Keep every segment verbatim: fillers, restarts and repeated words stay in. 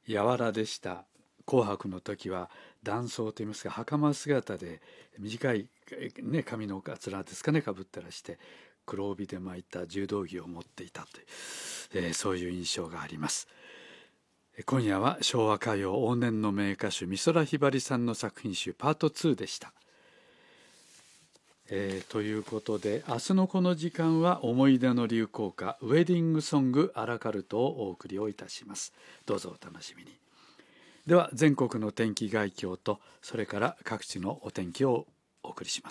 柔らでした。紅白の時は男装といいますか袴姿で短い、ね、髪のかつらですかねかぶってらして黒帯で巻いた柔道着を持っていたという、えー、そういう印象があります。今夜は昭和歌謡往年の名歌手美空ひばりさんの作品集パートツーでした。えー、ということで明日のこの時間は思い出の流行歌ウェディングソングアラカルトをお送りをいたします。どうぞお楽しみに。では全国の天気概況とそれから各地のお天気をお送りします。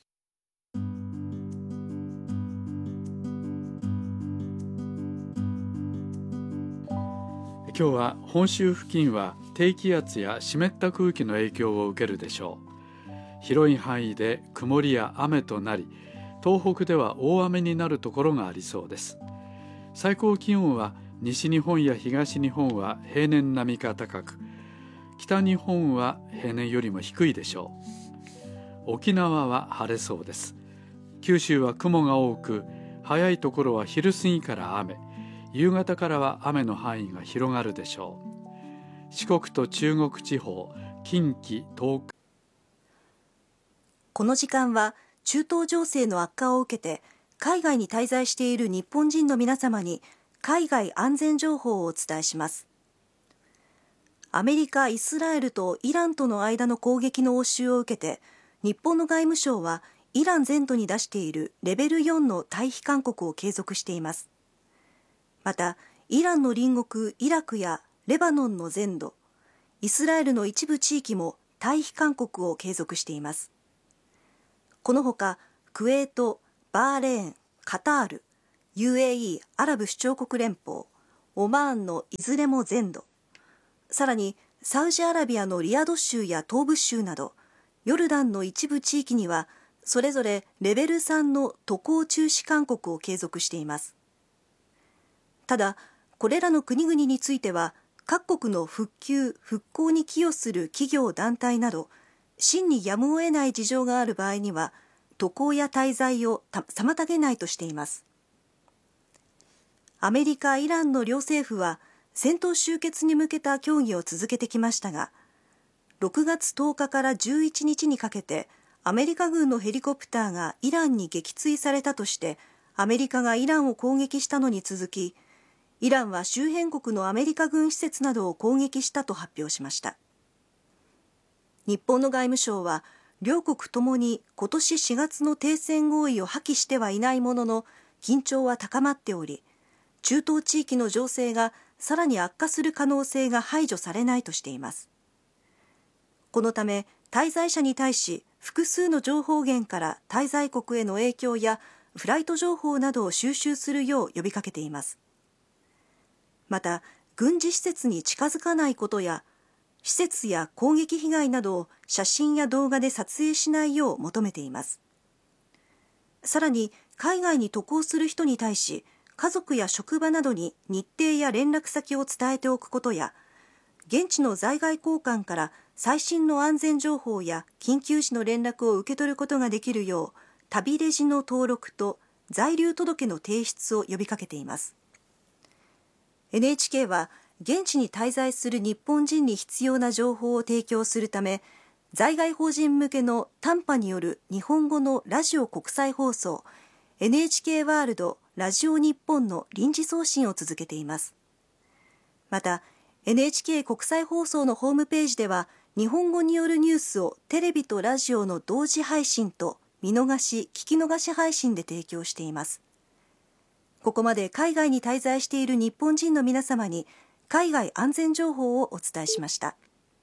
今日は本州付近は低気圧や湿った空気の影響を受けるでしょう。広い範囲で曇りや雨となり、東北では大雨になるところがありそうです。最高気温は西日本や東日本は平年並みか高く、北日本は平年よりも低いでしょう。沖縄は晴れそうです。九州は雲が多く、早いところは昼過ぎから雨、夕方からは雨の範囲が広がるでしょう。四国と中国地方、近畿、東海。 この時間は中東情勢の悪化を受けて海外に滞在している日本人の皆様に海外安全情報をお伝えします。アメリカ、イスラエルとイランとの間の攻撃の応酬を受けて日本の外務省はイラン全土に出しているレベルよんの退避勧告を継続しています。またイランの隣国イラクやレバノンの全土、イスラエルの一部地域も退避勧告を継続しています。このほかクウェート、バーレーン、カタール、ユーエーイー アラブ首長国連邦、オマーンのいずれも全土、さらにサウジアラビアのリヤド州や東部州などヨルダンの一部地域にはそれぞれレベルさんの渡航中止勧告を継続しています。ただこれらの国々については各国の復旧・復興に寄与する企業団体など真にやむを得ない事情がある場合には渡航や滞在を妨げないとしています。アメリカ・イランの両政府は戦闘終結に向けた協議を続けてきましたが、ろくがつとおかからじゅういちにちにかけてアメリカ軍のヘリコプターがイランに撃墜されたとしてアメリカがイランを攻撃したのに続き、イランは周辺国のアメリカ軍施設などを攻撃したと発表しました。日本の外務省は両国ともに今年しがつの停戦合意を破棄してはいないものの緊張は高まっており、中東地域の情勢がさらに悪化する可能性が排除されないとしています。このため滞在者に対し複数の情報源から滞在国への影響やフライト情報などを収集するよう呼びかけています。また軍事施設に近づかないことや施設や攻撃被害などを写真や動画で撮影しないよう求めています。さらに海外に渡航する人に対し家族や職場などに日程や連絡先を伝えておくことや、現地の在外公館から最新の安全情報や緊急時の連絡を受け取ることができるよう旅レジの登録と在留届の提出を呼びかけています。エヌエイチケー は現地に滞在する日本人に必要な情報を提供するため、在外邦人向けの短波による日本語のラジオ国際放送 エヌエイチケー ワールドラジオ日本の臨時送信を続けています。また エヌエイチケー 国際放送のホームページでは日本語によるニュースをテレビとラジオの同時配信と見逃し・聞き逃し配信で提供しています。ここまで海外に滞在している日本人の皆様に海外安全情報をお伝えしました。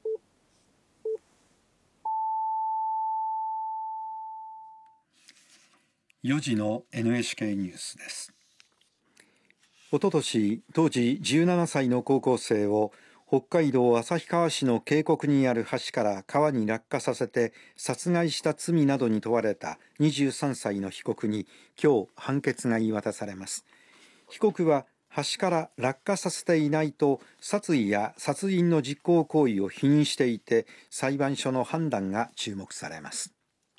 よじの エヌエイチケー ニュースです。おととし、当時じゅうななさいの高校生を北海道旭川市の渓谷にある橋から川に落下させて殺害した罪などに問われたにじゅうさんさいの被告に今日判決が言い渡されます。被告は橋から落下させていないと殺意や殺人の実行行為を否認していて、裁判所の判断が注目されます。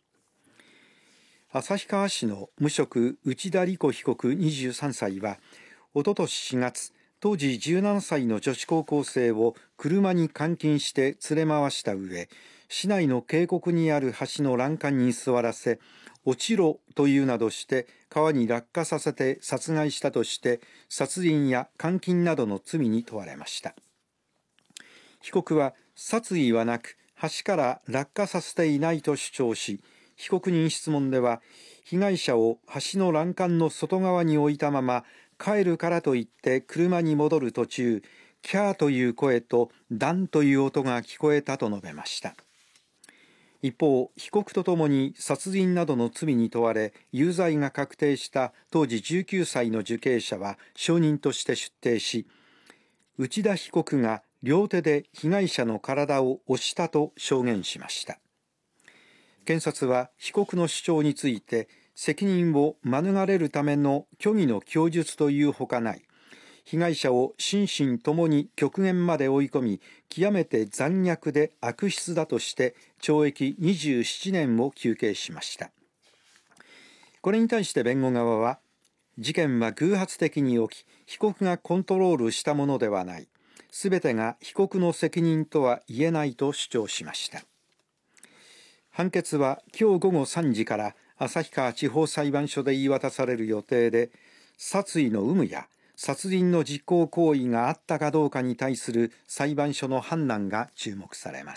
旭川市の無職内田理子被告にじゅうさんさいはおととししがつ、 当時じゅうななさいの女子高校生を車に監禁して連れ回した上、市内の渓谷にある橋の欄干に座らせ、落ちろというなどして川に落下させて殺害したとして、殺人や監禁などの罪に問われました。被告は殺意はなく橋から落下させていないと主張し、被告人質問では、被害者を橋の欄干の外側に置いたまま帰るからと言って車に戻る途中、キャーという声とダンという音が聞こえたと述べました。一方、被告とともに殺人などの罪に問われ有罪が確定した当時じゅうきゅうさいの受刑者は証人として出廷し、内田被告が両手で被害者の体を押したと証言しました。検察は被告の主張について、責任を免れるための虚偽の供述というほかない、被害者を心身ともに極限まで追い込み、極めて残虐で悪質だとして懲役にじゅうななねんを求刑しました。これに対して弁護側は、事件は偶発的に起き、被告がコントロールしたものではない、すべてが被告の責任とは言えないと主張しました。判決は今日午後さんじから旭川地方裁判所で言い渡される予定で、殺意の有無や殺人の実行行為があったかどうかに対する裁判所の判断が注目されます。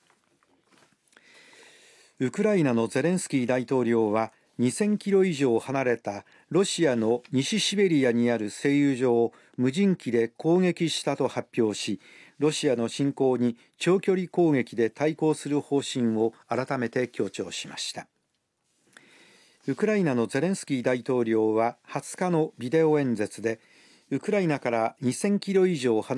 ウクライナのゼレンスキー大統領はにせんキロ以上離れたロシアの西シベリアにある製油所を無人機で攻撃したと発表し、ロシアの侵攻に長距離攻撃で対抗する方針を改めて強調しました。ウクライナのゼレンスキー大統領ははつかのビデオ演説で、ウクライナからにせんキロ以上離れ